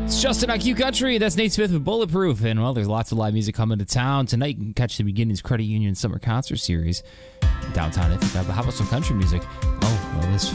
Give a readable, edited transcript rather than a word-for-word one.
It's Justin IQ Country. That's Nate Smith with Bulletproof. And, well, there's lots of live music coming to town. Tonight you can catch the Beginnings Credit Union Summer Concert Series in downtown Ithaca. But how about some country music? Oh, well, this